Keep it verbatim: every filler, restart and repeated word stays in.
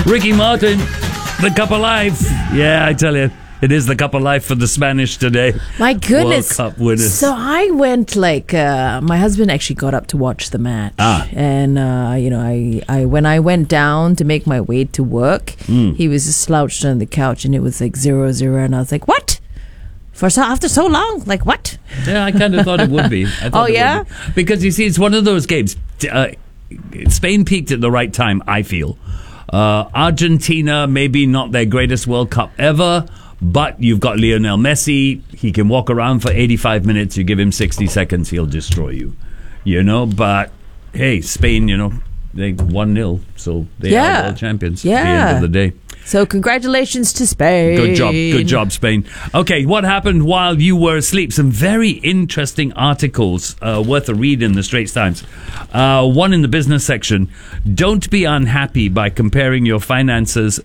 Ricky Martin, the Cup of Life. Yeah, I tell you. It is the Cup of Life for the Spanish today. My goodness. World Cup winners. So I went like, uh, my husband actually got up to watch the match. Ah. And, uh, you know, I, I when I went down to make my way to work, Mm. he was just slouched on the couch and it was like zero zero. And I was like, what? For so after so long? Like, what? Yeah, I kind of thought it would be. I thought Oh, it yeah? would be. Because you see, it's one of those games. Uh, Spain peaked at the right time, I feel. Uh, Argentina, maybe not their greatest World Cup ever. But you've got Lionel Messi. He can walk around for eighty-five minutes. You give him sixty seconds, he'll destroy you. You know, but hey, Spain, you know, they one nil, so they Yeah. are world champions Yeah. at the end of the day. So congratulations to Spain. Good job. Good job, Spain. Okay, what happened while you were asleep? Some very interesting articles uh, worth a read in the Straits Times. Uh, one in the business section. Don't be unhappy by comparing your finances